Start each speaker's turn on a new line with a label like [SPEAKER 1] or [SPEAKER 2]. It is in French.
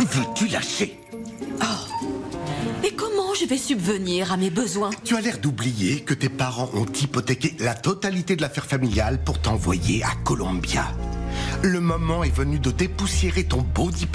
[SPEAKER 1] veux-tu lâcher?
[SPEAKER 2] Et comment je vais subvenir à mes besoins?
[SPEAKER 1] Tu as l'air d'oublier que tes parents ont hypothéqué la totalité de l'affaire familiale pour t'envoyer à Columbia. Le moment est venu de dépoussiérer ton beau diplôme